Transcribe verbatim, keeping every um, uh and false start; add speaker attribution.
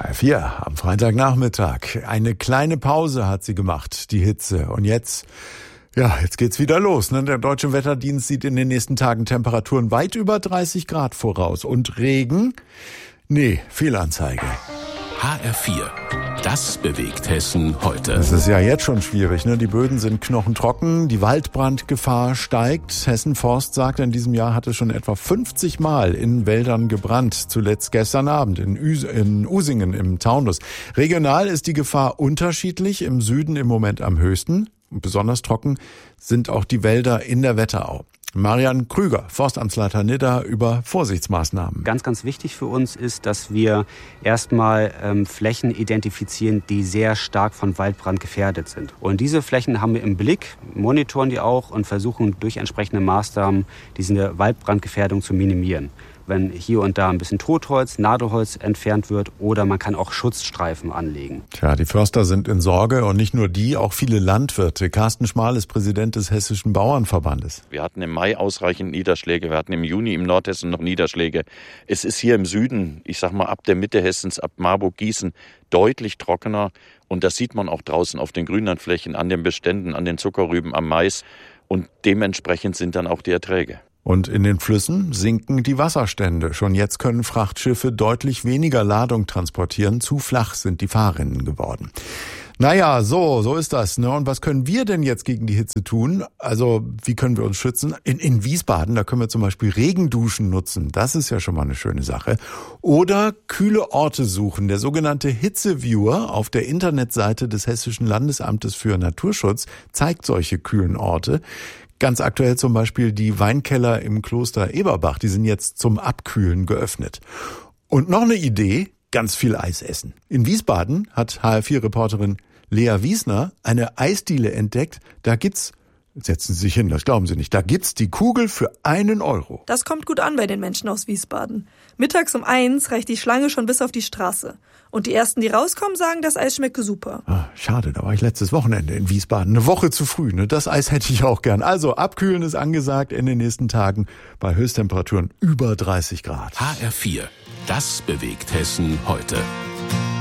Speaker 1: H R vier am Freitagnachmittag. Eine kleine Pause hat sie gemacht, die Hitze. Und jetzt, ja, jetzt geht's wieder los. Ne? Der Deutsche Wetterdienst sieht in den nächsten Tagen Temperaturen weit über dreißig Grad voraus. Und Regen? Nee, Fehlanzeige.
Speaker 2: H R vier. Das bewegt Hessen heute.
Speaker 1: Das ist ja jetzt schon schwierig, ne? Die Böden sind knochentrocken, die Waldbrandgefahr steigt. Hessen Forst sagt, in diesem Jahr hat es schon etwa fünfzig Mal in Wäldern gebrannt. Zuletzt gestern Abend in, Us- in Usingen im Taunus. Regional ist die Gefahr unterschiedlich. Im Süden im Moment am höchsten. Und besonders trocken sind auch die Wälder in der Wetterau. Marian Krüger, Forstamtsleiter Nidda, über Vorsichtsmaßnahmen.
Speaker 3: Ganz, ganz wichtig für uns ist, dass wir erstmal ähm, Flächen identifizieren, die sehr stark von Waldbrand gefährdet sind. Und diese Flächen haben wir im Blick, monitoren die auch und versuchen durch entsprechende Maßnahmen diese Waldbrandgefährdung zu minimieren. Wenn hier und da ein bisschen Totholz, Nadelholz entfernt wird oder man kann auch Schutzstreifen anlegen.
Speaker 1: Tja, die Förster sind in Sorge und nicht nur die, auch viele Landwirte. Carsten Schmal ist Präsident des Hessischen Bauernverbandes.
Speaker 4: Wir hatten im Mai ausreichend Niederschläge, wir hatten im Juni im Nordhessen noch Niederschläge. Es ist hier im Süden, ich sag mal ab der Mitte Hessens, ab Marburg, Gießen, deutlich trockener. Und das sieht man auch draußen auf den Grünlandflächen, an den Beständen, an den Zuckerrüben, am Mais. Und dementsprechend sind dann auch die Erträge.
Speaker 1: Und in den Flüssen sinken die Wasserstände. Schon jetzt können Frachtschiffe deutlich weniger Ladung transportieren. Zu flach sind die Fahrrinnen geworden. Naja, so, so ist das. Ne? Und was können wir denn jetzt gegen die Hitze tun? Also, wie können wir uns schützen? In, in Wiesbaden, da können wir zum Beispiel Regenduschen nutzen. Das ist ja schon mal eine schöne Sache. Oder kühle Orte suchen. Der sogenannte Hitzeviewer auf der Internetseite des Hessischen Landesamtes für Naturschutz zeigt solche kühlen Orte. Ganz aktuell zum Beispiel die Weinkeller im Kloster Eberbach. Die sind jetzt zum Abkühlen geöffnet. Und noch eine Idee, ganz viel Eis essen. In Wiesbaden hat H R vier Reporterin Lea Wiesner eine Eisdiele entdeckt. Da gibt's, setzen Sie sich hin, das glauben Sie nicht, da gibt's die Kugel für einen Euro.
Speaker 5: Das kommt gut an bei den Menschen aus Wiesbaden. Mittags um eins reicht die Schlange schon bis auf die Straße. Und die Ersten, die rauskommen, sagen, das Eis schmecke super.
Speaker 1: Ah, schade, da war ich letztes Wochenende in Wiesbaden. Eine Woche zu früh, ne? Das Eis hätte ich auch gern. Also, abkühlen ist angesagt in den nächsten Tagen bei Höchsttemperaturen über dreißig Grad.
Speaker 2: H R vier. Das bewegt Hessen heute.